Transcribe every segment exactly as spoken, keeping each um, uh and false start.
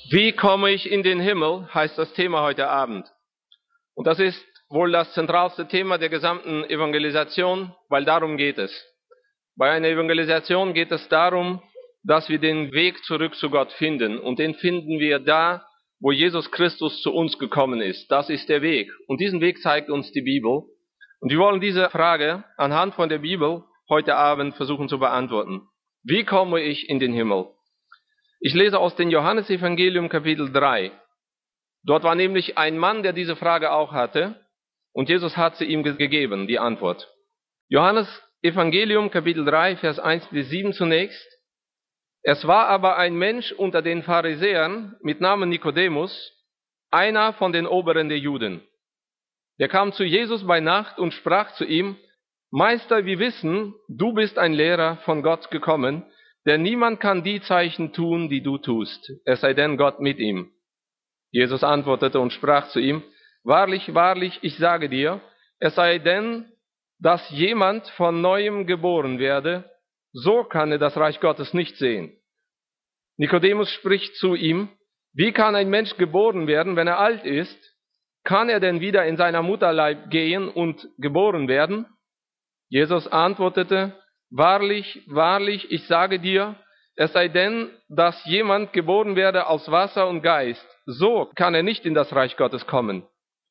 Wie komme ich in den Himmel, heißt das Thema heute Abend. Und das ist wohl das zentralste Thema der gesamten Evangelisation, weil darum geht es. Bei einer Evangelisation geht es darum, dass wir den Weg zurück zu Gott finden. Und den finden wir da, wo Jesus Christus zu uns gekommen ist. Das ist der Weg. Und diesen Weg zeigt uns die Bibel. Und wir wollen diese Frage anhand von der Bibel heute Abend versuchen zu beantworten. Wie komme ich in den Himmel? Ich lese aus dem Johannesevangelium Kapitel drei. Dort war nämlich ein Mann, der diese Frage auch hatte, und Jesus hat sie ihm gegeben, die Antwort. Johannes Evangelium Kapitel drei, Vers eins bis sieben zunächst. Es war aber ein Mensch unter den Pharisäern mit Namen Nikodemus, einer von den Oberen der Juden. Der kam zu Jesus bei Nacht und sprach zu ihm: Meister, wir wissen, du bist ein Lehrer von Gott gekommen, denn niemand kann die Zeichen tun, die du tust, es sei denn Gott mit ihm. Jesus antwortete und sprach zu ihm: Wahrlich, wahrlich, ich sage dir, es sei denn, dass jemand von Neuem geboren werde, so kann er das Reich Gottes nicht sehen. Nikodemus spricht zu ihm: Wie kann ein Mensch geboren werden, wenn er alt ist? Kann er denn wieder in seiner Mutterleib gehen und geboren werden? Jesus antwortete: Wahrlich, wahrlich, ich sage dir, es sei denn, dass jemand geboren werde aus Wasser und Geist, so kann er nicht in das Reich Gottes kommen.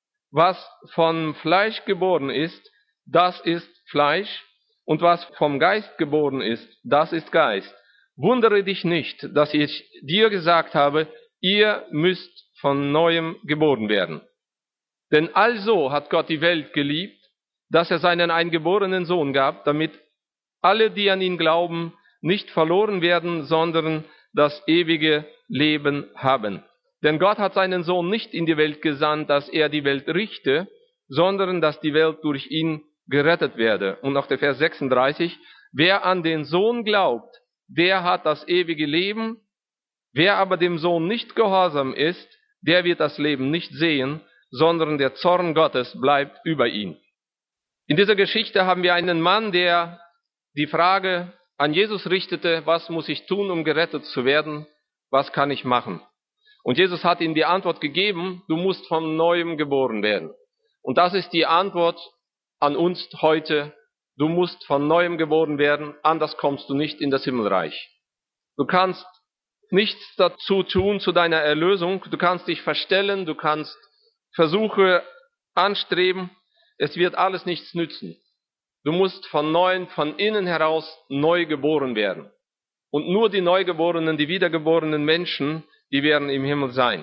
Was vom Fleisch geboren ist, das ist Fleisch, und was vom Geist geboren ist, das ist Geist. Wundere dich nicht, dass ich dir gesagt habe, ihr müsst von Neuem geboren werden. Denn also hat Gott die Welt geliebt, dass er seinen eingeborenen Sohn gab, damit alle, die an ihn glauben, nicht verloren werden, sondern das ewige Leben haben. Denn Gott hat seinen Sohn nicht in die Welt gesandt, dass er die Welt richte, sondern dass die Welt durch ihn gerettet werde. Und noch der Vers sechsunddreißig, wer an den Sohn glaubt, der hat das ewige Leben. Wer aber dem Sohn nicht gehorsam ist, der wird das Leben nicht sehen, sondern der Zorn Gottes bleibt über ihn. In dieser Geschichte haben wir einen Mann, der die Frage an Jesus richtete: Was muss ich tun, um gerettet zu werden? Was kann ich machen? Und Jesus hat ihm die Antwort gegeben: Du musst von Neuem geboren werden. Und das ist die Antwort an uns heute: Du musst von Neuem geboren werden, anders kommst du nicht in das Himmelreich. Du kannst nichts dazu tun zu deiner Erlösung, du kannst dich verstellen, du kannst Versuche anstreben, es wird alles nichts nützen. Du musst von Neuem, von innen heraus neu geboren werden. Und nur die Neugeborenen, die wiedergeborenen Menschen, die werden im Himmel sein.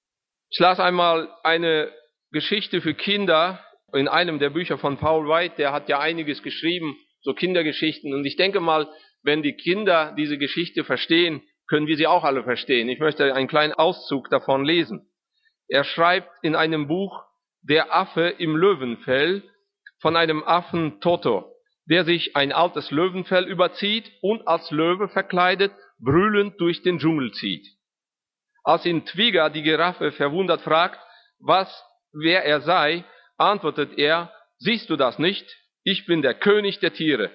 Ich las einmal eine Geschichte für Kinder in einem der Bücher von Paul White, der hat ja einiges geschrieben, so Kindergeschichten. Und ich denke mal, wenn die Kinder diese Geschichte verstehen, können wir sie auch alle verstehen. Ich möchte einen kleinen Auszug davon lesen. Er schreibt in einem Buch Der Affe im Löwenfell von einem Affen Toto, der sich ein altes Löwenfell überzieht und als Löwe verkleidet, brüllend durch den Dschungel zieht. Als ihn Twiga, die Giraffe, verwundert fragt, was, wer er sei, antwortet er: Siehst du das nicht? Ich bin der König der Tiere.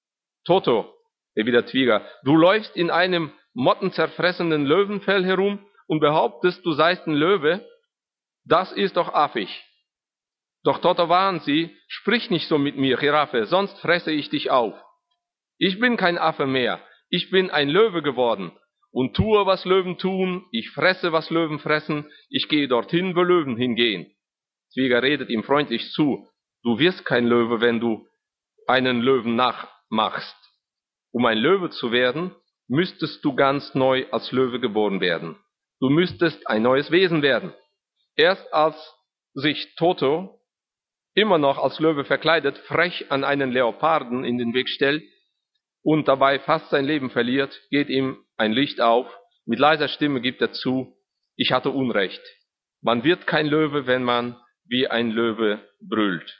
Toto, erwidert Twiga, du läufst in einem mottenzerfressenen Löwenfell herum und behauptest, du seist ein Löwe? Das ist doch affig. Doch Toto warnt sie: Sprich nicht so mit mir, Giraffe, sonst fresse ich dich auf. Ich bin kein Affe mehr, ich bin ein Löwe geworden und tue, was Löwen tun, ich fresse, was Löwen fressen, ich gehe dorthin, wo Löwen hingehen. Twiga redet ihm freundlich zu: Du wirst kein Löwe, wenn du einen Löwen nachmachst. Um ein Löwe zu werden, müsstest du ganz neu als Löwe geboren werden. Du müsstest ein neues Wesen werden. Erst als sich Toto, immer noch als Löwe verkleidet, frech an einen Leoparden in den Weg stellt und dabei fast sein Leben verliert, geht ihm ein Licht auf. Mit leiser Stimme gibt er zu: Ich hatte Unrecht. Man wird kein Löwe, wenn man wie ein Löwe brüllt.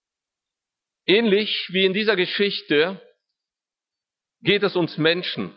Ähnlich wie in dieser Geschichte geht es uns Menschen.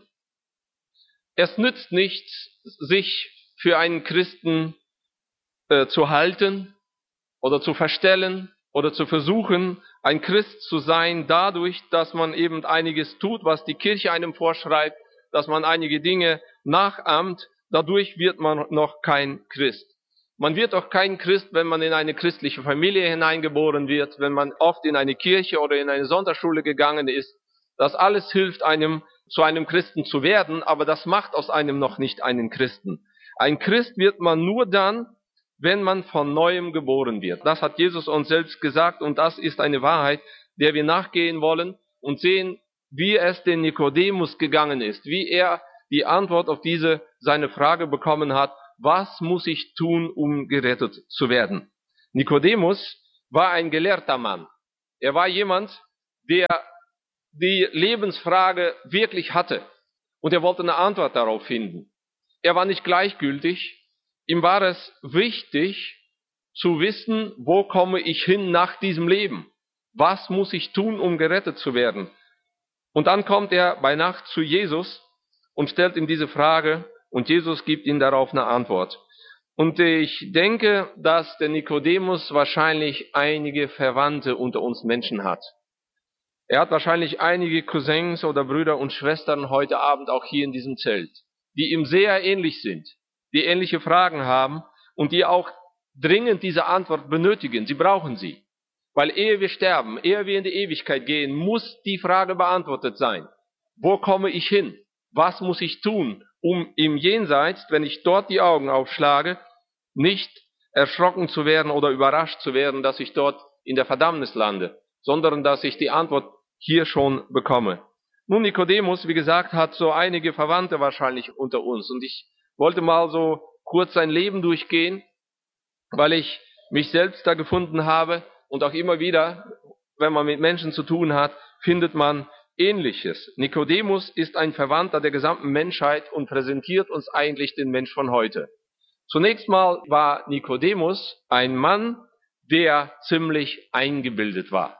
Es nützt nichts, sich für einen Christen äh, zu halten oder zu verstellen oder zu versuchen, ein Christ zu sein, dadurch, dass man eben einiges tut, was die Kirche einem vorschreibt, dass man einige Dinge nachahmt, dadurch wird man noch kein Christ. Man wird auch kein Christ, wenn man in eine christliche Familie hineingeboren wird, wenn man oft in eine Kirche oder in eine Sonderschule gegangen ist. Das alles hilft einem, zu einem Christen zu werden, aber das macht aus einem noch nicht einen Christen. Ein Christ wird man nur dann, wenn man von Neuem geboren wird. Das hat Jesus uns selbst gesagt und das ist eine Wahrheit, der wir nachgehen wollen und sehen, wie es den Nikodemus gegangen ist, wie er die Antwort auf diese seine Frage bekommen hat, was muss ich tun, um gerettet zu werden? Nikodemus war ein gelehrter Mann. Er war jemand, der die Lebensfrage wirklich hatte und er wollte eine Antwort darauf finden. Er war nicht gleichgültig. Ihm war es wichtig zu wissen, wo komme ich hin nach diesem Leben? Was muss ich tun, um gerettet zu werden? Und dann kommt er bei Nacht zu Jesus und stellt ihm diese Frage und Jesus gibt ihm darauf eine Antwort. Und ich denke, dass der Nikodemus wahrscheinlich einige Verwandte unter uns Menschen hat. Er hat wahrscheinlich einige Cousins oder Brüder und Schwestern heute Abend auch hier in diesem Zelt, die ihm sehr ähnlich sind, die ähnliche Fragen haben und die auch dringend diese Antwort benötigen. Sie brauchen sie. Weil ehe wir sterben, ehe wir in die Ewigkeit gehen, muss die Frage beantwortet sein. Wo komme ich hin? Was muss ich tun, um im Jenseits, wenn ich dort die Augen aufschlage, nicht erschrocken zu werden oder überrascht zu werden, dass ich dort in der Verdammnis lande, sondern dass ich die Antwort hier schon bekomme. Nun, Nikodemus, wie gesagt, hat so einige Verwandte wahrscheinlich unter uns und ich wollte mal so kurz sein Leben durchgehen, weil ich mich selbst da gefunden habe und auch immer wieder, wenn man mit Menschen zu tun hat, findet man Ähnliches. Nikodemus ist ein Verwandter der gesamten Menschheit und präsentiert uns eigentlich den Mensch von heute. Zunächst mal war Nikodemus ein Mann, der ziemlich eingebildet war.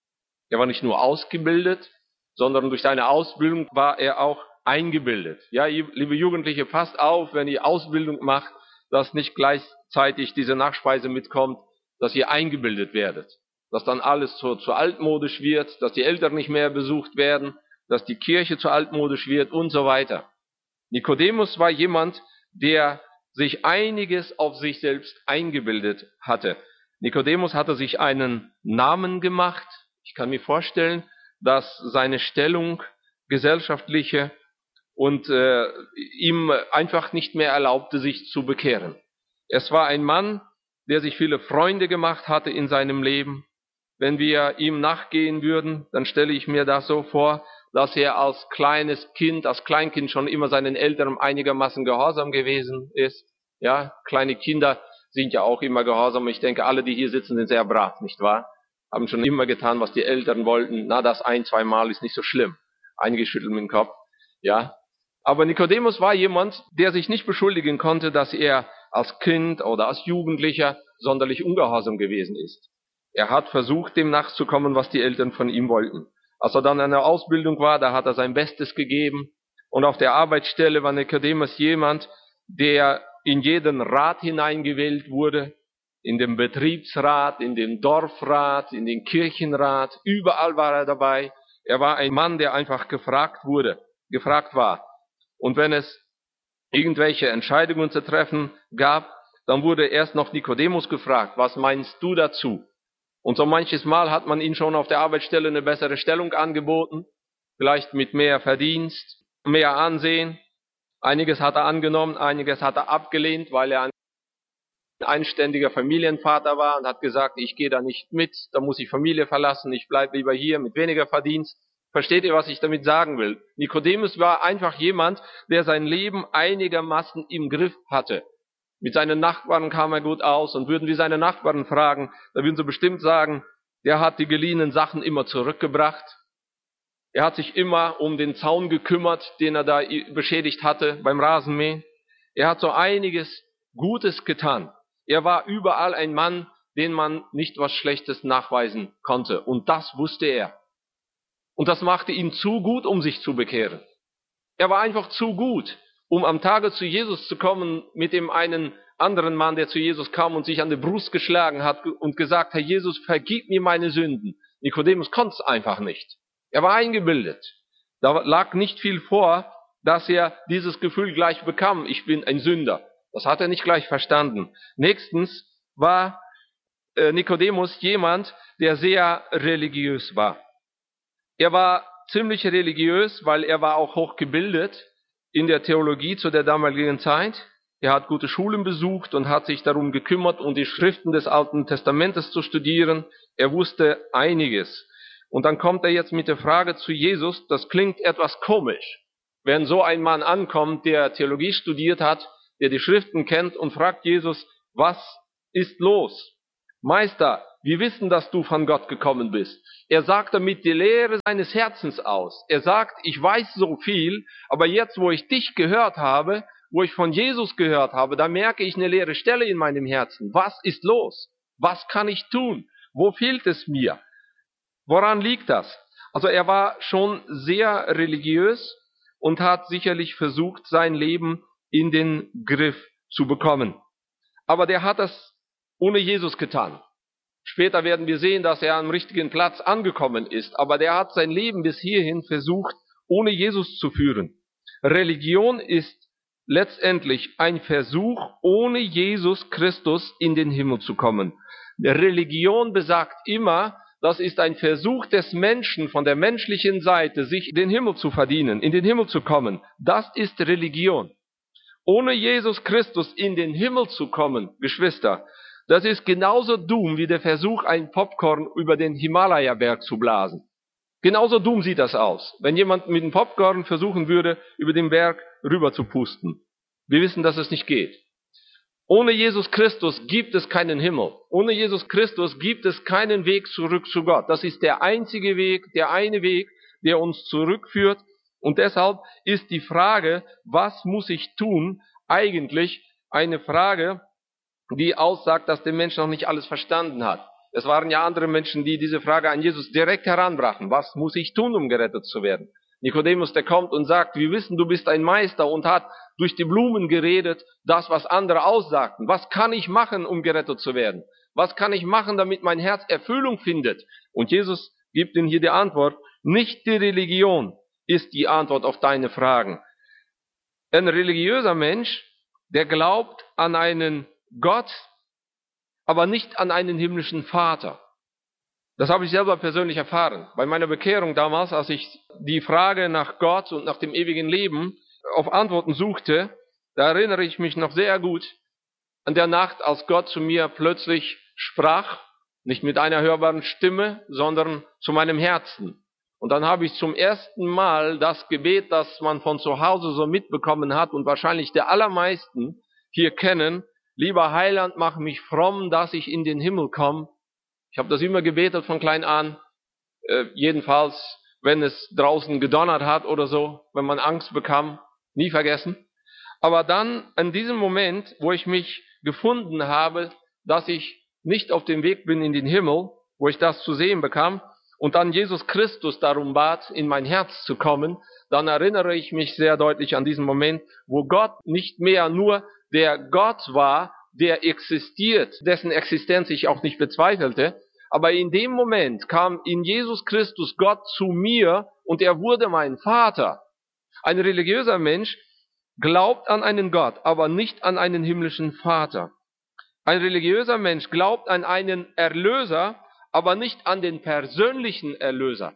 Er war nicht nur ausgebildet, sondern durch seine Ausbildung war er auch eingebildet. Ja, liebe Jugendliche, passt auf, wenn ihr Ausbildung macht, dass nicht gleichzeitig diese Nachspeise mitkommt, dass ihr eingebildet werdet. Dass dann alles zu, zu altmodisch wird, dass die Eltern nicht mehr besucht werden, dass die Kirche zu altmodisch wird und so weiter. Nikodemus war jemand, der sich einiges auf sich selbst eingebildet hatte. Nikodemus hatte sich einen Namen gemacht. Ich kann mir vorstellen, dass seine Stellung gesellschaftliche und äh, ihm einfach nicht mehr erlaubte, sich zu bekehren. Es war ein Mann, der sich viele Freunde gemacht hatte in seinem Leben. Wenn wir ihm nachgehen würden, dann stelle ich mir das so vor, dass er als kleines Kind, als Kleinkind schon immer seinen Eltern einigermaßen gehorsam gewesen ist. Ja, kleine Kinder sind ja auch immer gehorsam. Ich denke, alle, die hier sitzen, sind sehr brav, nicht wahr? Haben schon immer getan, was die Eltern wollten. Na, das ein, zwei Mal ist nicht so schlimm. Einige schütteln mit dem Kopf. Ja. Aber Nikodemus war jemand, der sich nicht beschuldigen konnte, dass er als Kind oder als Jugendlicher sonderlich ungehorsam gewesen ist. Er hat versucht, dem nachzukommen, was die Eltern von ihm wollten. Als er dann in der Ausbildung war, da hat er sein Bestes gegeben. Und auf der Arbeitsstelle war Nikodemus jemand, der in jeden Rat hineingewählt wurde, in den Betriebsrat, in den Dorfrat, in den Kirchenrat, überall war er dabei. Er war ein Mann, der einfach gefragt wurde, gefragt war. Und wenn es irgendwelche Entscheidungen zu treffen gab, dann wurde erst noch Nikodemus gefragt, was meinst du dazu? Und so manches Mal hat man ihm schon auf der Arbeitsstelle eine bessere Stellung angeboten, vielleicht mit mehr Verdienst, mehr Ansehen. Einiges hat er angenommen, einiges hat er abgelehnt, weil er ein einständiger Familienvater war und hat gesagt, ich gehe da nicht mit, da muss ich Familie verlassen, ich bleibe lieber hier mit weniger Verdienst. Versteht ihr, was ich damit sagen will? Nikodemus war einfach jemand, der sein Leben einigermaßen im Griff hatte. Mit seinen Nachbarn kam er gut aus und würden wir seine Nachbarn fragen, da würden sie bestimmt sagen, der hat die geliehenen Sachen immer zurückgebracht. Er hat sich immer um den Zaun gekümmert, den er da beschädigt hatte beim Rasenmähen. Er hat so einiges Gutes getan. Er war überall ein Mann, den man nicht was Schlechtes nachweisen konnte. Und das wusste er. Und das machte ihn zu gut, um sich zu bekehren. Er war einfach zu gut, um am Tage zu Jesus zu kommen mit dem einen anderen Mann, der zu Jesus kam und sich an die Brust geschlagen hat und gesagt, Herr Jesus, vergib mir meine Sünden. Nikodemus konnte es einfach nicht. Er war eingebildet. Da lag nicht viel vor, dass er dieses Gefühl gleich bekam, ich bin ein Sünder. Das hat er nicht gleich verstanden. Nächstens war äh, Nikodemus jemand, der sehr religiös war. Er war ziemlich religiös, weil er war auch hochgebildet in der Theologie zu der damaligen Zeit. Er hat gute Schulen besucht und hat sich darum gekümmert, um die Schriften des Alten Testamentes zu studieren. Er wusste einiges. Und dann kommt er jetzt mit der Frage zu Jesus, das klingt etwas komisch, wenn so ein Mann ankommt, der Theologie studiert hat, der die Schriften kennt und fragt Jesus, was ist los? Meister, wir wissen, dass du von Gott gekommen bist. Er sagt damit die Lehre seines Herzens aus. Er sagt, ich weiß so viel, aber jetzt, wo ich dich gehört habe, wo ich von Jesus gehört habe, da merke ich eine leere Stelle in meinem Herzen. Was ist los? Was kann ich tun? Wo fehlt es mir? Woran liegt das? Also er war schon sehr religiös und hat sicherlich versucht, sein Leben in den Griff zu bekommen. Aber der hat das ohne Jesus getan. Später werden wir sehen, dass er am richtigen Platz angekommen ist. Aber der hat sein Leben bis hierhin versucht, ohne Jesus zu führen. Religion ist letztendlich ein Versuch, ohne Jesus Christus in den Himmel zu kommen. Religion besagt immer, das ist ein Versuch des Menschen von der menschlichen Seite, sich den Himmel zu verdienen, in den Himmel zu kommen. Das ist Religion. Ohne Jesus Christus in den Himmel zu kommen, Geschwister, das ist genauso dumm wie der Versuch, ein Popcorn über den Himalaya-Berg zu blasen. Genauso dumm sieht das aus, wenn jemand mit einem Popcorn versuchen würde, über den Berg rüber zu pusten. Wir wissen, dass es nicht geht. Ohne Jesus Christus gibt es keinen Himmel. Ohne Jesus Christus gibt es keinen Weg zurück zu Gott. Das ist der einzige Weg, der eine Weg, der uns zurückführt. Und deshalb ist die Frage, was muss ich tun, eigentlich eine Frage, die aussagt, dass der Mensch noch nicht alles verstanden hat. Es waren ja andere Menschen, die diese Frage an Jesus direkt heranbrachten. Was muss ich tun, um gerettet zu werden? Nikodemus, der kommt und sagt, wir wissen, du bist ein Meister, und hat durch die Blumen geredet, das, was andere aussagten. Was kann ich machen, um gerettet zu werden? Was kann ich machen, damit mein Herz Erfüllung findet? Und Jesus gibt ihnen hier die Antwort, nicht die Religion ist die Antwort auf deine Fragen. Ein religiöser Mensch, der glaubt an einen Gott, aber nicht an einen himmlischen Vater. Das habe ich selber persönlich erfahren. Bei meiner Bekehrung damals, als ich die Frage nach Gott und nach dem ewigen Leben auf Antworten suchte, da erinnere ich mich noch sehr gut an der Nacht, als Gott zu mir plötzlich sprach, nicht mit einer hörbaren Stimme, sondern zu meinem Herzen. Und dann habe ich zum ersten Mal das Gebet, das man von zu Hause so mitbekommen hat und wahrscheinlich der allermeisten hier kennen, lieber Heiland, mach mich fromm, dass ich in den Himmel komme. Ich habe das immer gebetet von klein an, äh, jedenfalls, wenn es draußen gedonnert hat oder so, wenn man Angst bekam, nie vergessen. Aber dann, in diesem Moment, wo ich mich gefunden habe, dass ich nicht auf dem Weg bin in den Himmel, wo ich das zu sehen bekam, und dann Jesus Christus darum bat, in mein Herz zu kommen, dann erinnere ich mich sehr deutlich an diesen Moment, wo Gott nicht mehr nur der Gott war, der existiert, dessen Existenz ich auch nicht bezweifelte, aber in dem Moment kam in Jesus Christus Gott zu mir und er wurde mein Vater. Ein religiöser Mensch glaubt an einen Gott, aber nicht an einen himmlischen Vater. Ein religiöser Mensch glaubt an einen Erlöser, aber nicht an den persönlichen Erlöser,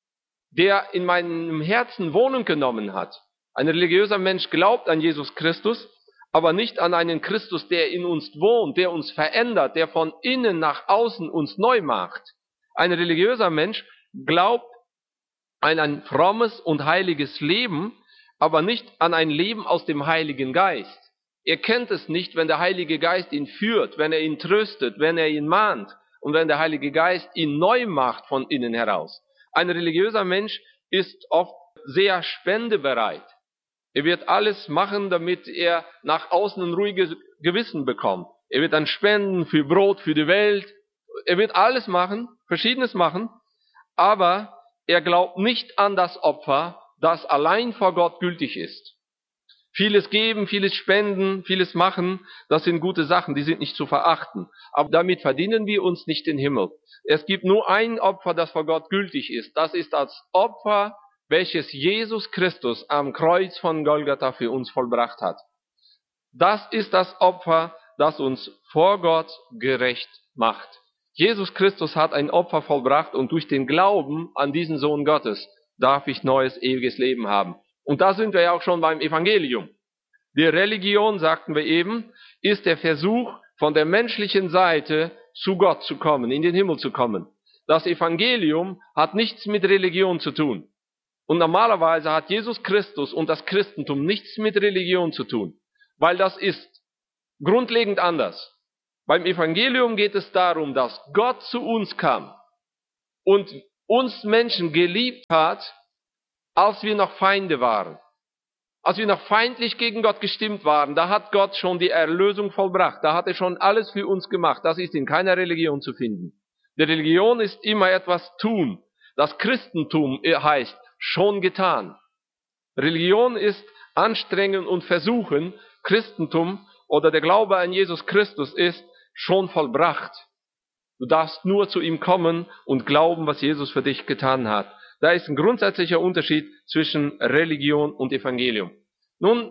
der in meinem Herzen Wohnung genommen hat. Ein religiöser Mensch glaubt an Jesus Christus, aber nicht an einen Christus, der in uns wohnt, der uns verändert, der von innen nach außen uns neu macht. Ein religiöser Mensch glaubt an ein frommes und heiliges Leben, aber nicht an ein Leben aus dem Heiligen Geist. Er kennt es nicht, wenn der Heilige Geist ihn führt, wenn er ihn tröstet, wenn er ihn mahnt und wenn der Heilige Geist ihn neu macht von innen heraus. Ein religiöser Mensch ist oft sehr spendebereit. Er wird alles machen, damit er nach außen ein ruhiges Gewissen bekommt. Er wird dann spenden für Brot, für die Welt. Er wird alles machen, Verschiedenes machen, aber er glaubt nicht an das Opfer, das allein vor Gott gültig ist. Vieles geben, vieles spenden, vieles machen, das sind gute Sachen, die sind nicht zu verachten. Aber damit verdienen wir uns nicht den Himmel. Es gibt nur ein Opfer, das vor Gott gültig ist. Das ist das Opfer welches Jesus Christus am Kreuz von Golgatha für uns vollbracht hat. Das ist das Opfer, das uns vor Gott gerecht macht. Jesus Christus hat ein Opfer vollbracht und durch den Glauben an diesen Sohn Gottes darf ich neues, ewiges Leben haben. Und da sind wir ja auch schon beim Evangelium. Die Religion, sagten wir eben, ist der Versuch, von der menschlichen Seite zu Gott zu kommen, in den Himmel zu kommen. Das Evangelium hat nichts mit Religion zu tun. Und normalerweise hat Jesus Christus und das Christentum nichts mit Religion zu tun, weil das ist grundlegend anders. Beim Evangelium geht es darum, dass Gott zu uns kam und uns Menschen geliebt hat, als wir noch Feinde waren. Als wir noch feindlich gegen Gott gestimmt waren, da hat Gott schon die Erlösung vollbracht. Da hat er schon alles für uns gemacht. Das ist in keiner Religion zu finden. Die Religion ist immer etwas tun. Das Christentum heißt schon getan. Religion ist anstrengen und versuchen. Christentum oder der Glaube an Jesus Christus ist schon vollbracht. Du darfst nur zu ihm kommen und glauben, was Jesus für dich getan hat. Da ist ein grundsätzlicher Unterschied zwischen Religion und Evangelium. Nun,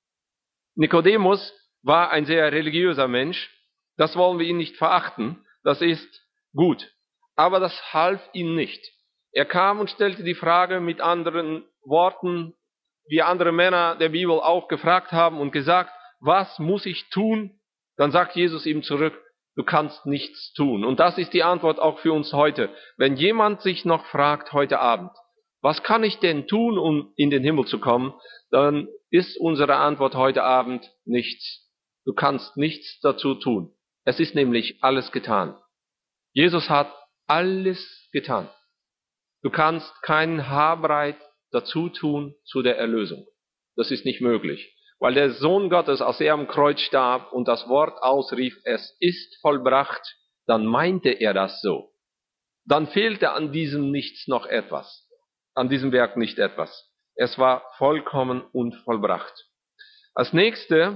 Nikodemus war ein sehr religiöser Mensch. Das wollen wir ihn nicht verachten. Das ist gut. Aber das half ihm nicht. Er kam und stellte die Frage mit anderen Worten, wie andere Männer der Bibel auch gefragt haben und gesagt, was muss ich tun? Dann sagt Jesus ihm zurück, du kannst nichts tun. Und das ist die Antwort auch für uns heute. Wenn jemand sich noch fragt heute Abend, was kann ich denn tun, um in den Himmel zu kommen, dann ist unsere Antwort heute Abend nichts. Du kannst nichts dazu tun. Es ist nämlich alles getan. Jesus hat alles getan. Du kannst keinen Haarbreit dazu tun zu der Erlösung. Das ist nicht möglich. Weil der Sohn Gottes, als er am Kreuz starb und das Wort ausrief, es ist vollbracht, dann meinte er das so. Dann fehlte an diesem Nichts noch etwas. An diesem Werk nicht etwas. Es war vollkommen und vollbracht. Als nächste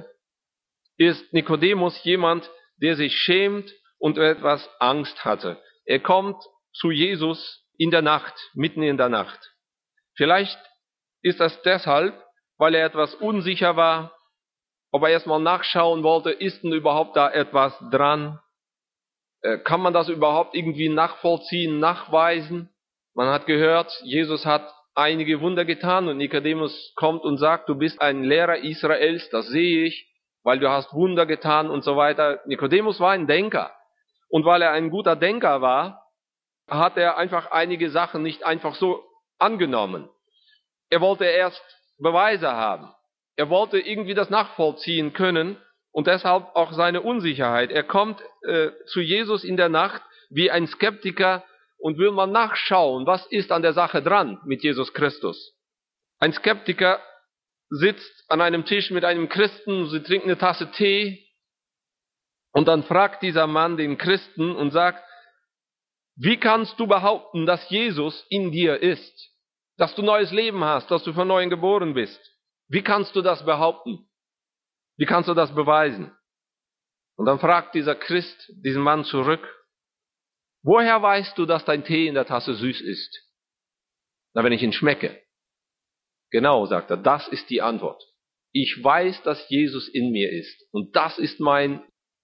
ist Nikodemus jemand, der sich schämt und etwas Angst hatte. Er kommt zu Jesus in der Nacht, mitten in der Nacht. Vielleicht ist das deshalb, weil er etwas unsicher war, ob er erstmal nachschauen wollte, ist denn überhaupt da etwas dran? Äh, kann man das überhaupt irgendwie nachvollziehen, nachweisen? Man hat gehört, Jesus hat einige Wunder getan und Nikodemus kommt und sagt, du bist ein Lehrer Israels, das sehe ich, weil du hast Wunder getan und so weiter. Nikodemus war ein Denker. Und weil er ein guter Denker war, hat er einfach einige Sachen nicht einfach so angenommen. Er wollte erst Beweise haben. Er wollte irgendwie das nachvollziehen können und deshalb auch seine Unsicherheit. Er kommt äh, zu Jesus in der Nacht wie ein Skeptiker und will mal nachschauen, was ist an der Sache dran mit Jesus Christus. Ein Skeptiker sitzt an einem Tisch mit einem Christen, sie trinken eine Tasse Tee und dann fragt dieser Mann den Christen und sagt, wie kannst du behaupten, dass Jesus in dir ist? Dass du neues Leben hast, dass du von neuem geboren bist. Wie kannst du das behaupten? Wie kannst du das beweisen? Und dann fragt dieser Christ diesen Mann zurück, woher weißt du, dass dein Tee in der Tasse süß ist? Na, wenn ich ihn schmecke. Genau, sagt er, das ist die Antwort. Ich weiß, dass Jesus in mir ist. Und das ist mein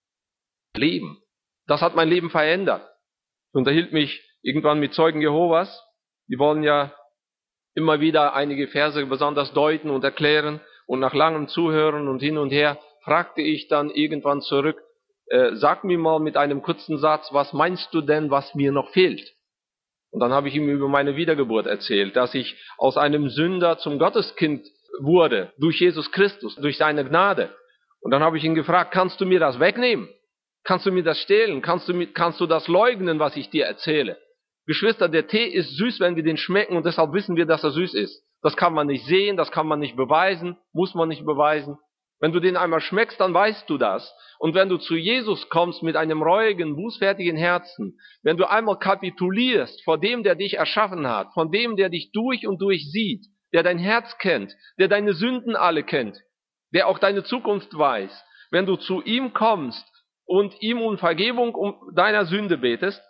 Leben. Das hat mein Leben verändert. Ich unterhielt mich irgendwann mit Zeugen Jehovas. Die wollen ja immer wieder einige Verse besonders deuten und erklären. Und nach langem Zuhören und hin und her fragte ich dann irgendwann zurück, äh, sag mir mal mit einem kurzen Satz, was meinst du denn, was mir noch fehlt? Und dann habe ich ihm über meine Wiedergeburt erzählt, dass ich aus einem Sünder zum Gotteskind wurde, durch Jesus Christus, durch seine Gnade. Und dann habe ich ihn gefragt, kannst du mir das wegnehmen? Kannst du mir das stehlen? Kannst du, mit, kannst du das leugnen, was ich dir erzähle? Geschwister, der Tee ist süß, wenn wir den schmecken und deshalb wissen wir, dass er süß ist. Das kann man nicht sehen, das kann man nicht beweisen, muss man nicht beweisen. Wenn du den einmal schmeckst, dann weißt du das. Und wenn du zu Jesus kommst mit einem reuigen, bußfertigen Herzen, wenn du einmal kapitulierst vor dem, der dich erschaffen hat, von dem, der dich durch und durch sieht, der dein Herz kennt, der deine Sünden alle kennt, der auch deine Zukunft weiß, wenn du zu ihm kommst und ihm um Vergebung um deiner Sünde betest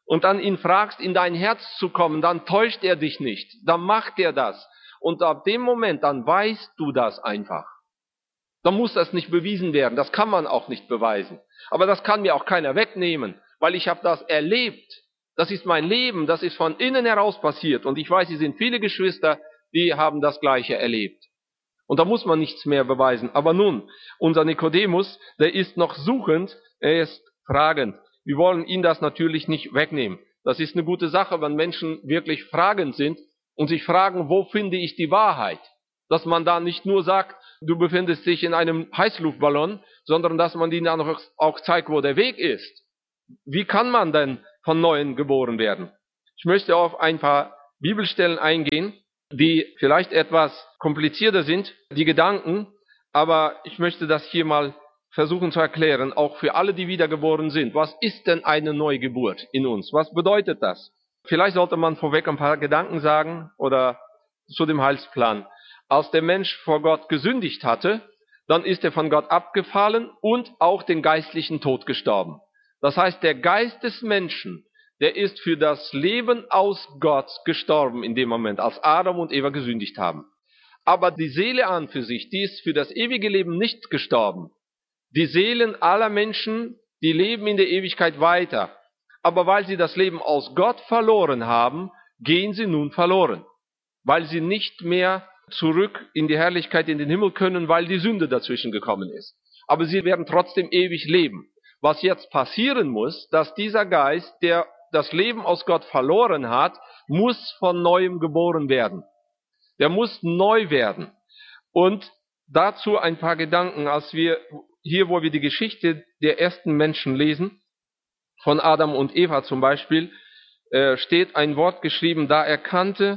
und dann ihn fragst, in dein Herz zu kommen, dann täuscht er dich nicht, dann macht er das. Und ab dem Moment, dann weißt du das einfach. Dann muss das nicht bewiesen werden, das kann man auch nicht beweisen. Aber das kann mir auch keiner wegnehmen, weil ich habe das erlebt. Das ist mein Leben, das ist von innen heraus passiert. Und ich weiß, es sind viele Geschwister, die haben das Gleiche erlebt. Und da muss man nichts mehr beweisen. Aber nun, unser Nikodemus, der ist noch suchend, er ist fragend. Wir wollen ihn das natürlich nicht wegnehmen. Das ist eine gute Sache, wenn Menschen wirklich fragend sind und sich fragen, wo finde ich die Wahrheit? Dass man da nicht nur sagt, du befindest dich in einem Heißluftballon, sondern dass man ihnen dann auch zeigt, wo der Weg ist. Wie kann man denn von Neuem geboren werden? Ich möchte auf ein paar Bibelstellen eingehen, die vielleicht etwas komplizierter sind, die Gedanken, aber ich möchte das hier mal versuchen zu erklären, auch für alle, die wiedergeboren sind. Was ist denn eine Neugeburt in uns? Was bedeutet das? Vielleicht sollte man vorweg ein paar Gedanken sagen oder zu dem Heilsplan. Als der Mensch vor Gott gesündigt hatte, dann ist er von Gott abgefallen und auch den geistlichen Tod gestorben. Das heißt, der Geist des Menschen, der ist für das Leben aus Gott gestorben in dem Moment, als Adam und Eva gesündigt haben. Aber die Seele an für sich, die ist für das ewige Leben nicht gestorben. Die Seelen aller Menschen, die leben in der Ewigkeit weiter. Aber weil sie das Leben aus Gott verloren haben, gehen sie nun verloren. Weil sie nicht mehr zurück in die Herrlichkeit, in den Himmel können, weil die Sünde dazwischen gekommen ist. Aber sie werden trotzdem ewig leben. Was jetzt passieren muss, dass dieser Geist, der das Leben aus Gott verloren hat, muss von Neuem geboren werden. Der muss neu werden. Und dazu ein paar Gedanken, als wir hier, wo wir die Geschichte der ersten Menschen lesen, von Adam und Eva zum Beispiel, äh, steht ein Wort geschrieben, da erkannte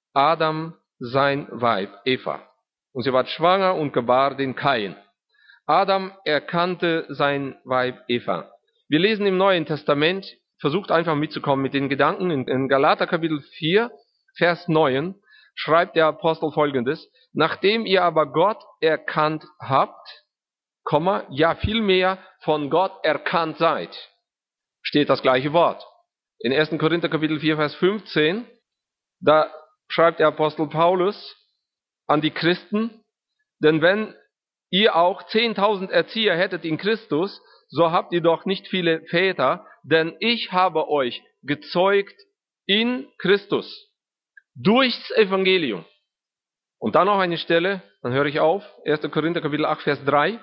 Adam sein Weib, Eva. Und sie war schwanger und gebar den Kain. Adam erkannte sein Weib, Eva. Wir lesen im Neuen Testament, versucht einfach mitzukommen mit den Gedanken, in, in Galater Kapitel vier, Vers neun, schreibt der Apostel Folgendes: Nachdem ihr aber Gott erkannt habt, Komma, ja vielmehr von Gott erkannt seid, steht das gleiche Wort. In ersten Korinther Kapitel vier, Vers fünfzehn, da schreibt der Apostel Paulus an die Christen, denn wenn ihr auch zehntausend Erzieher hättet in Christus, so habt ihr doch nicht viele Väter, denn ich habe euch gezeugt in Christus, durchs Evangelium. Und dann noch eine Stelle, dann höre ich auf, erster Korinther Kapitel acht, Vers drei,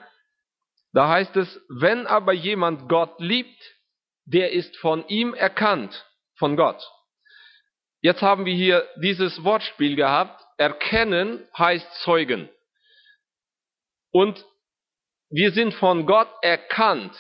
da heißt es, wenn aber jemand Gott liebt, der ist von ihm erkannt, von Gott. Jetzt haben wir hier dieses Wortspiel gehabt, erkennen heißt zeugen. Und wir sind von Gott erkannt.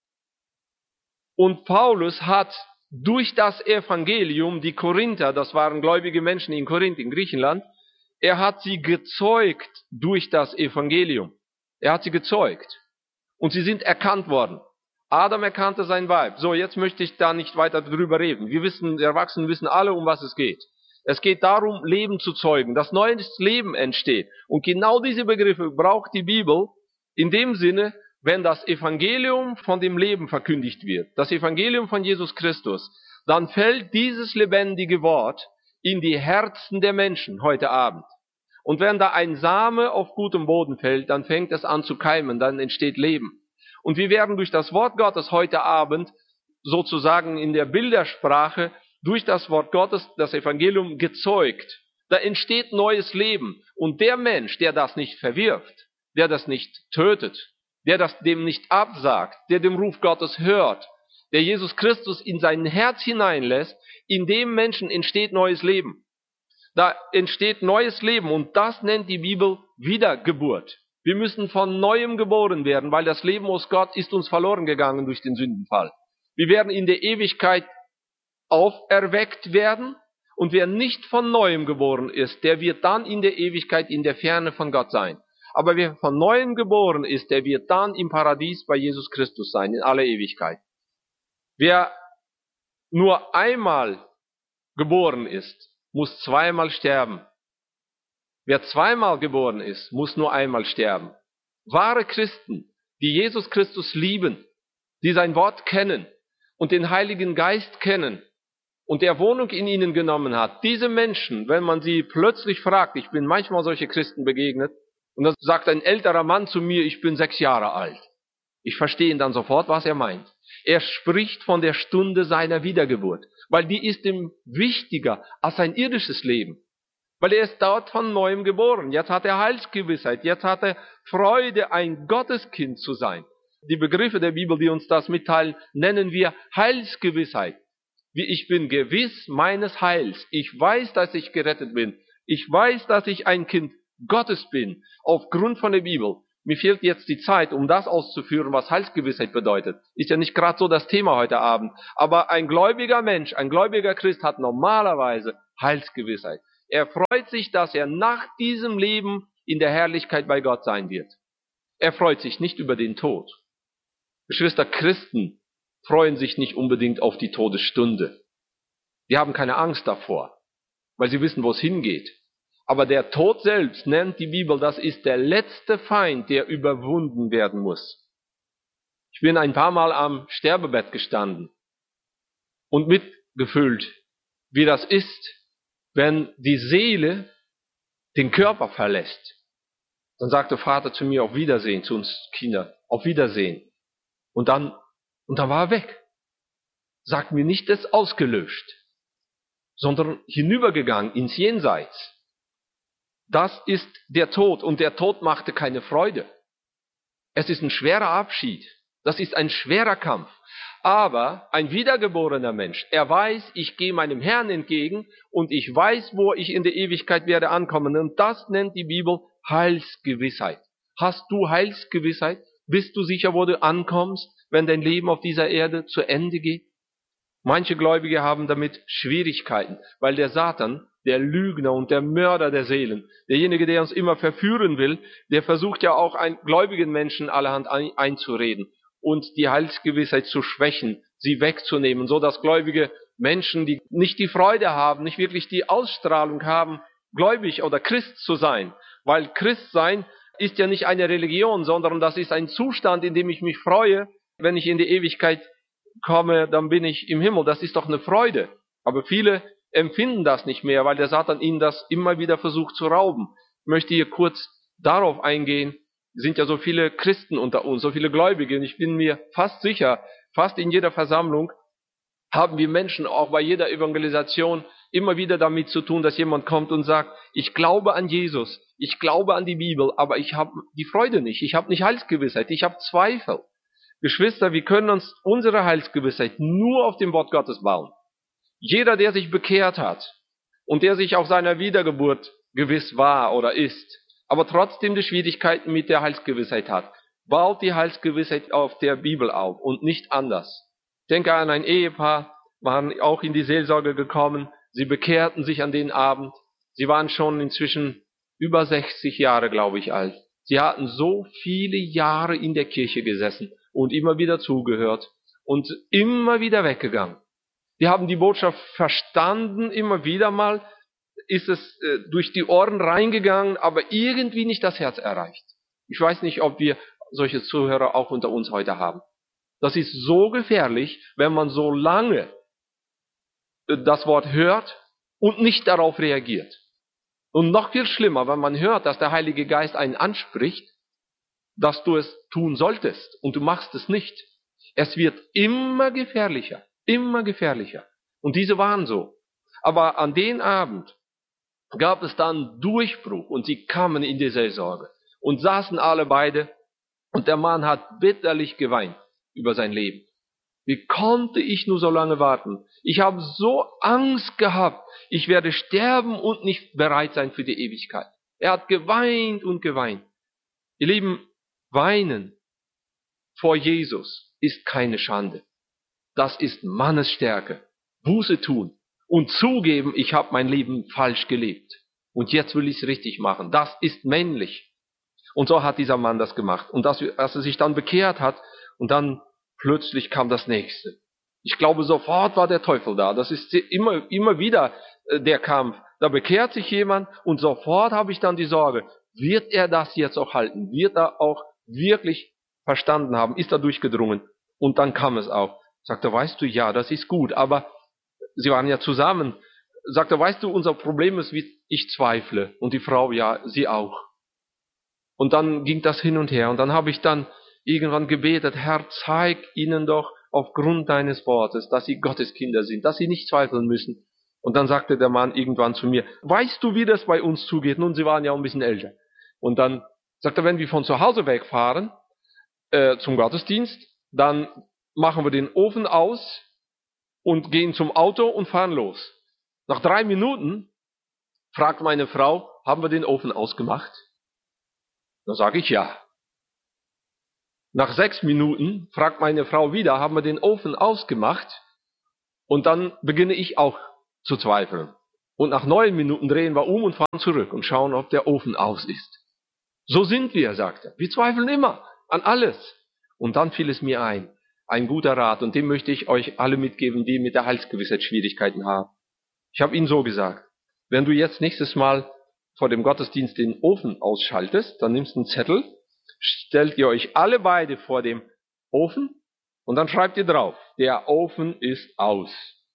Und Paulus hat durch das Evangelium die Korinther, das waren gläubige Menschen in Korinth, in Griechenland, er hat sie gezeugt durch das Evangelium. Er hat sie gezeugt. Und sie sind erkannt worden. Adam erkannte sein Weib. So, jetzt möchte ich da nicht weiter drüber reden. Wir wissen, die Erwachsenen wissen alle, um was es geht. Es geht darum, Leben zu zeugen, dass neues Leben entsteht. Und genau diese Begriffe braucht die Bibel in dem Sinne, wenn das Evangelium von dem Leben verkündigt wird, das Evangelium von Jesus Christus, dann fällt dieses lebendige Wort in die Herzen der Menschen heute Abend. Und wenn da ein Same auf gutem Boden fällt, dann fängt es an zu keimen, dann entsteht Leben. Und wir werden durch das Wort Gottes heute Abend sozusagen in der Bildersprache durch das Wort Gottes, das Evangelium, gezeugt. Da entsteht neues Leben. Und der Mensch, der das nicht verwirft, der das nicht tötet, der das dem nicht absagt, der dem Ruf Gottes hört, der Jesus Christus in sein Herz hineinlässt, in dem Menschen entsteht neues Leben. Da entsteht neues Leben und das nennt die Bibel Wiedergeburt. Wir müssen von Neuem geboren werden, weil das Leben aus Gott ist uns verloren gegangen durch den Sündenfall. Wir werden in der Ewigkeit auferweckt werden und wer nicht von Neuem geboren ist, der wird dann in der Ewigkeit in der Ferne von Gott sein. Aber wer von Neuem geboren ist, der wird dann im Paradies bei Jesus Christus sein, in aller Ewigkeit. Wer nur einmal geboren ist, muss zweimal sterben. Wer zweimal geboren ist, muss nur einmal sterben. Wahre Christen, die Jesus Christus lieben, die sein Wort kennen und den Heiligen Geist kennen, und der Wohnung in ihnen genommen hat, diese Menschen, wenn man sie plötzlich fragt, ich bin manchmal solche Christen begegnet, und dann sagt ein älterer Mann zu mir, ich bin sechs Jahre alt. Ich verstehe ihn dann sofort, was er meint. Er spricht von der Stunde seiner Wiedergeburt, weil die ist ihm wichtiger als sein irdisches Leben. Weil er ist dort von Neuem geboren. Jetzt hat er Heilsgewissheit. Jetzt hat er Freude, ein Gotteskind zu sein. Die Begriffe der Bibel, die uns das mitteilen, nennen wir Heilsgewissheit. Wie ich bin gewiss meines Heils. Ich weiß, dass ich gerettet bin. Ich weiß, dass ich ein Kind Gottes bin. Aufgrund von der Bibel. Mir fehlt jetzt die Zeit, um das auszuführen, was Heilsgewissheit bedeutet. Ist ja nicht gerade so das Thema heute Abend. Aber ein gläubiger Mensch, ein gläubiger Christ hat normalerweise Heilsgewissheit. Er freut sich, dass er nach diesem Leben in der Herrlichkeit bei Gott sein wird. Er freut sich nicht über den Tod. Geschwister, Christen freuen sich nicht unbedingt auf die Todesstunde. Die haben keine Angst davor, weil sie wissen, wo es hingeht. Aber der Tod selbst, nennt die Bibel, das ist der letzte Feind, der überwunden werden muss. Ich bin ein paar Mal am Sterbebett gestanden und mitgefühlt, wie das ist, wenn die Seele den Körper verlässt. Dann sagt der Vater zu mir, auf Wiedersehen, zu uns Kindern, auf Wiedersehen. Und dann, und dann war er weg. Sagt mir nicht, das ausgelöscht, sondern hinübergegangen ins Jenseits. Das ist der Tod, und der Tod machte keine Freude. Es ist ein schwerer Abschied. Das ist ein schwerer Kampf. Aber ein wiedergeborener Mensch, er weiß, ich gehe meinem Herrn entgegen und ich weiß, wo ich in der Ewigkeit werde ankommen. Und das nennt die Bibel Heilsgewissheit. Hast du Heilsgewissheit? Bist du sicher, wo du ankommst, wenn dein Leben auf dieser Erde zu Ende geht? Manche Gläubige haben damit Schwierigkeiten, weil der Satan, der Lügner und der Mörder der Seelen, derjenige, der uns immer verführen will, der versucht ja auch einen gläubigen Menschen allerhand ein, einzureden und die Heilsgewissheit zu schwächen, sie wegzunehmen, so dass gläubige Menschen, die nicht die Freude haben, nicht wirklich die Ausstrahlung haben, gläubig oder Christ zu sein. Weil Christ sein ist ja nicht eine Religion, sondern das ist ein Zustand, in dem ich mich freue, wenn ich in die Ewigkeit komme, dann bin ich im Himmel. Das ist doch eine Freude. Aber viele empfinden das nicht mehr, weil der Satan ihnen das immer wieder versucht zu rauben. Ich möchte hier kurz darauf eingehen. Es sind ja so viele Christen unter uns, so viele Gläubige, und ich bin mir fast sicher, fast in jeder Versammlung haben wir Menschen, auch bei jeder Evangelisation, immer wieder damit zu tun, dass jemand kommt und sagt, ich glaube an Jesus, ich glaube an die Bibel, aber ich habe die Freude nicht, ich habe nicht Heilsgewissheit, ich habe Zweifel. Geschwister, wir können uns unsere Heilsgewissheit nur auf dem Wort Gottes bauen. Jeder, der sich bekehrt hat und der sich auf seiner Wiedergeburt gewiss war oder ist, aber trotzdem die Schwierigkeiten mit der Heilsgewissheit hat, baut die Heilsgewissheit auf der Bibel auf und nicht anders. Ich denke an ein Ehepaar, waren auch in die Seelsorge gekommen, sie bekehrten sich an den Abend, sie waren schon inzwischen über sechzig Jahre, glaube ich, alt. Sie hatten so viele Jahre in der Kirche gesessen und immer wieder zugehört und immer wieder weggegangen. Die haben die Botschaft verstanden, immer wieder mal ist es äh, durch die Ohren reingegangen, aber irgendwie nicht das Herz erreicht. Ich weiß nicht, ob wir solche Zuhörer auch unter uns heute haben. Das ist so gefährlich, wenn man so lange äh, das Wort hört und nicht darauf reagiert. Und noch viel schlimmer, wenn man hört, dass der Heilige Geist einen anspricht, dass du es tun solltest und du machst es nicht. Es wird immer gefährlicher, immer gefährlicher. Und diese waren so. Aber an den Abend gab es dann Durchbruch und sie kamen in die Seelsorge und saßen alle beide und der Mann hat bitterlich geweint über sein Leben. Wie konnte ich nur so lange warten? Ich habe so Angst gehabt, ich werde sterben und nicht bereit sein für die Ewigkeit. Er hat geweint und geweint. Ihr Lieben, weinen vor Jesus ist keine Schande. Das ist Mannesstärke. Buße tun und zugeben, ich habe mein Leben falsch gelebt. Und jetzt will ich es richtig machen. Das ist männlich. Und so hat dieser Mann das gemacht. Und dass, als er sich dann bekehrt hat und dann plötzlich kam das Nächste. Ich glaube, sofort war der Teufel da. Das ist immer, immer wieder der Kampf. Da bekehrt sich jemand und sofort habe ich dann die Sorge, wird er das jetzt auch halten? Wird er auch wirklich verstanden haben? Ist er durchgedrungen? Und dann kam es auch. Sagt er, weißt du, ja, das ist gut, aber sie waren ja zusammen, sagt er, weißt du, unser Problem ist, wie ich zweifle. Und die Frau, ja, sie auch. Und dann ging das hin und her. Und dann habe ich dann irgendwann gebetet, Herr, zeig ihnen doch aufgrund deines Wortes, dass sie Gottes Kinder sind, dass sie nicht zweifeln müssen. Und dann sagte der Mann irgendwann zu mir, weißt du, wie das bei uns zugeht? Nun, sie waren ja auch ein bisschen älter. Und dann sagt er, wenn wir von zu Hause wegfahren, äh, zum Gottesdienst, dann machen wir den Ofen aus und gehen zum Auto und fahren los. Nach drei Minuten fragt meine Frau, haben wir den Ofen ausgemacht? Dann sage ich ja. Nach sechs Minuten fragt meine Frau wieder, haben wir den Ofen ausgemacht? Und dann beginne ich auch zu zweifeln. Und nach neun Minuten drehen wir um und fahren zurück und schauen, ob der Ofen aus ist. So sind wir, sagt er. Wir zweifeln immer an alles. Und dann fiel es mir ein, ein guter Rat, und den möchte ich euch alle mitgeben, die mit der Heilsgewissheit Schwierigkeiten haben. Ich habe ihnen so gesagt, wenn du jetzt nächstes Mal vor dem Gottesdienst den Ofen ausschaltest, dann nimmst du einen Zettel, stellt ihr euch alle beide vor dem Ofen und dann schreibt ihr drauf, der Ofen ist aus.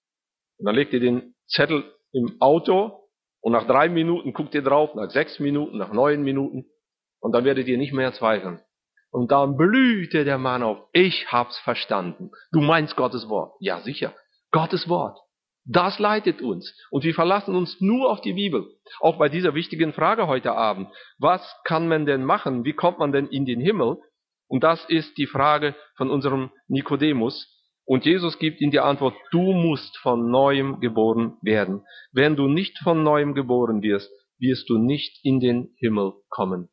Und dann legt ihr den Zettel im Auto und nach drei Minuten guckt ihr drauf, nach sechs Minuten, nach neun Minuten und dann werdet ihr nicht mehr zweifeln. Und dann blühte der Mann auf. Ich hab's verstanden. Du meinst Gottes Wort. Ja, sicher. Gottes Wort. Das leitet uns. Und wir verlassen uns nur auf die Bibel. Auch bei dieser wichtigen Frage heute Abend. Was kann man denn machen? Wie kommt man denn in den Himmel? Und das ist die Frage von unserem Nikodemus. Und Jesus gibt ihm die Antwort, du musst von Neuem geboren werden. Wenn du nicht von Neuem geboren wirst, wirst du nicht in den Himmel kommen.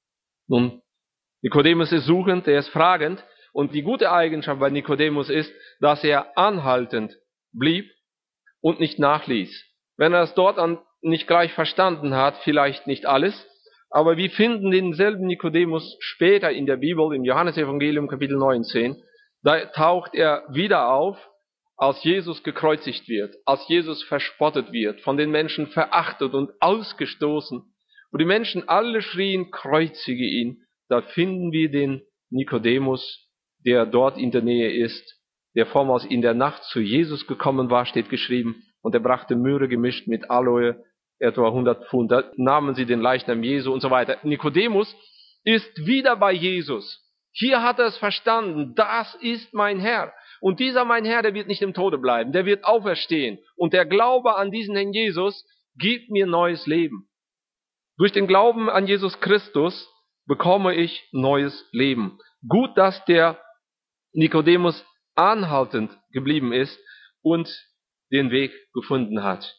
Nun, Nikodemus ist suchend, er ist fragend. Und die gute Eigenschaft bei Nikodemus ist, dass er anhaltend blieb und nicht nachließ. Wenn er es dort an nicht gleich verstanden hat, vielleicht nicht alles, aber wir finden denselben Nikodemus später in der Bibel, im Johannesevangelium Kapitel neunzehn, da taucht er wieder auf, als Jesus gekreuzigt wird, als Jesus verspottet wird, von den Menschen verachtet und ausgestoßen, wo die Menschen alle schrien, kreuzige ihn, da finden wir den Nikodemus, der dort in der Nähe ist, der vormals in der Nacht zu Jesus gekommen war, steht geschrieben, und er brachte Myrrhe gemischt mit Aloe, etwa hundert Pfund. Da nahmen sie den Leichnam Jesu und so weiter. Nikodemus ist wieder bei Jesus. Hier hat er es verstanden, das ist mein Herr. Und dieser mein Herr, der wird nicht im Tode bleiben, der wird auferstehen. Und der Glaube an diesen Herrn Jesus gibt mir neues Leben. Durch den Glauben an Jesus Christus bekomme ich neues Leben. Gut, dass der Nikodemus anhaltend geblieben ist und den Weg gefunden hat.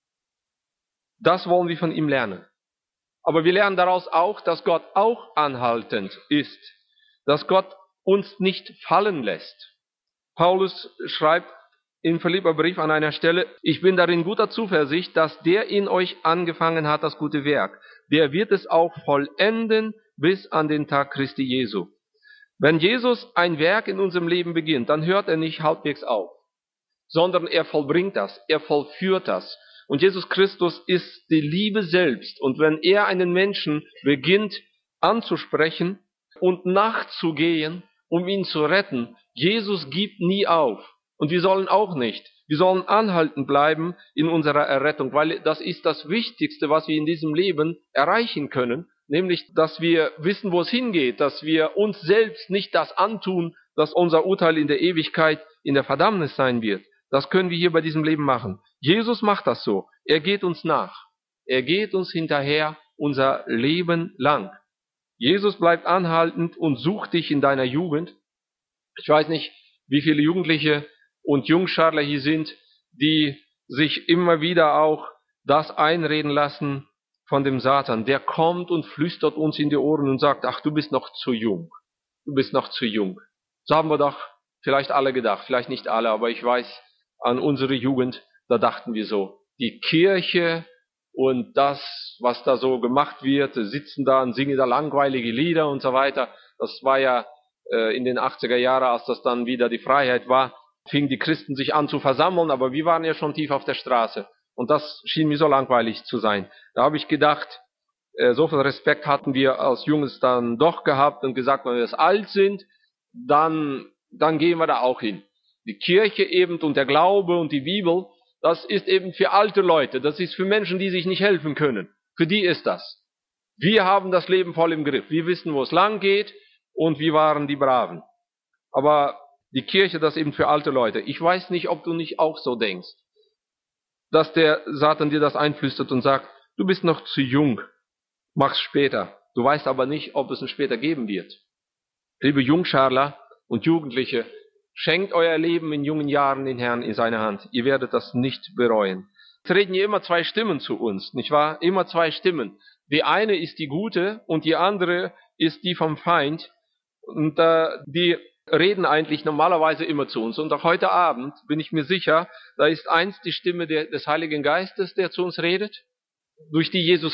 Das wollen wir von ihm lernen. Aber wir lernen daraus auch, dass Gott auch anhaltend ist. Dass Gott uns nicht fallen lässt. Paulus schreibt im Philipperbrief an einer Stelle, ich bin darin guter Zuversicht, dass der in euch angefangen hat, das gute Werk, der wird es auch vollenden bis an den Tag Christi Jesu. Wenn Jesus ein Werk in unserem Leben beginnt, dann hört er nicht halbwegs auf, sondern er vollbringt das, er vollführt das. Und Jesus Christus ist die Liebe selbst. Und wenn er einen Menschen beginnt anzusprechen und nachzugehen, um ihn zu retten, Jesus gibt nie auf. Und wir sollen auch nicht. Wir sollen anhalten bleiben in unserer Errettung, weil das ist das Wichtigste, was wir in diesem Leben erreichen können. Nämlich, dass wir wissen, wo es hingeht, dass wir uns selbst nicht das antun, dass unser Urteil in der Ewigkeit in der Verdammnis sein wird. Das können wir hier bei diesem Leben machen. Jesus macht das so. Er geht uns nach. Er geht uns hinterher unser Leben lang. Jesus bleibt anhaltend und sucht dich in deiner Jugend. Ich weiß nicht, wie viele Jugendliche und Jungscharler hier sind, die sich immer wieder auch das einreden lassen von dem Satan. Der kommt und flüstert uns in die Ohren und sagt, ach, du bist noch zu jung. Du bist noch zu jung. So haben wir doch vielleicht alle gedacht. Vielleicht nicht alle, aber ich weiß, an unsere Jugend, da dachten wir so. Die Kirche und das, was da so gemacht wird, sitzen da und singen da langweilige Lieder und so weiter. Das war ja äh, in den achtziger Jahren, als das dann wieder die Freiheit war, fingen die Christen sich an zu versammeln, aber wir waren ja schon tief auf der Straße. Und das schien mir so langweilig zu sein. Da habe ich gedacht, äh, so viel Respekt hatten wir als Jungs dann doch gehabt und gesagt, wenn wir jetzt alt sind, dann, dann gehen wir da auch hin. Die Kirche eben und der Glaube und die Bibel, das ist eben für alte Leute, das ist für Menschen, die sich nicht helfen können. Für die ist das. Wir haben das Leben voll im Griff. Wir wissen, wo es lang geht und wir waren die Braven. Aber die Kirche, das ist eben für alte Leute. Ich weiß nicht, ob du nicht auch so denkst, dass der Satan dir das einflüstert und sagt, du bist noch zu jung, mach's später. Du weißt aber nicht, ob es ein später geben wird. Liebe Jungscharler und Jugendliche, schenkt euer Leben in jungen Jahren den Herrn in seine Hand. Ihr werdet das nicht bereuen. Es reden hier immer zwei Stimmen zu uns, nicht wahr? Immer zwei Stimmen. Die eine ist die gute und die andere ist die vom Feind. Und äh, die reden eigentlich normalerweise immer zu uns. Und auch heute Abend bin ich mir sicher, da ist eins die Stimme der, des Heiligen Geistes, der zu uns redet, durch die Jesus